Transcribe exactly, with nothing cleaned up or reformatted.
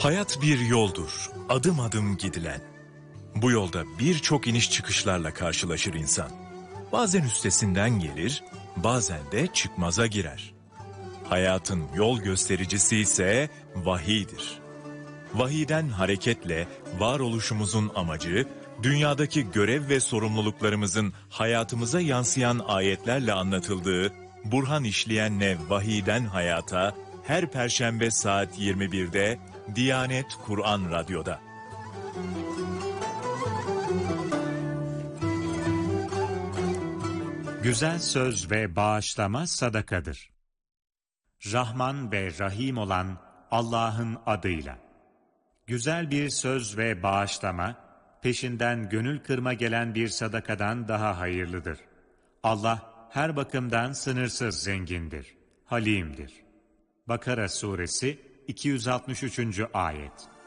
Hayat bir yoldur, adım adım gidilen. Bu yolda birçok iniş çıkışlarla karşılaşır insan. Bazen üstesinden gelir, bazen de çıkmaza girer. Hayatın yol göstericisi ise vahiydir. Vahiyden hareketle varoluşumuzun amacı, dünyadaki görev ve sorumluluklarımızın hayatımıza yansıyan ayetlerle anlatıldığı Burhan İşleyen'le Vahiyden Hayata her Perşembe saat yirmi birde Diyanet Kur'an Radyo'da. Güzel söz ve bağışlama sadakadır. Rahman ve Rahim olan Allah'ın adıyla. Güzel bir söz ve bağışlama, peşinden gönül kırma gelen bir sadakadan daha hayırlıdır. Allah her bakımdan sınırsız zengindir, halimdir. Bakara suresi iki yüz altmış üçüncü ayet.